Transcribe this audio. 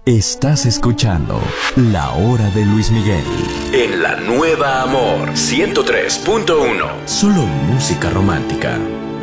Estás escuchando La Hora de Luis Miguel en la Nueva Amor 103.1. Solo música romántica.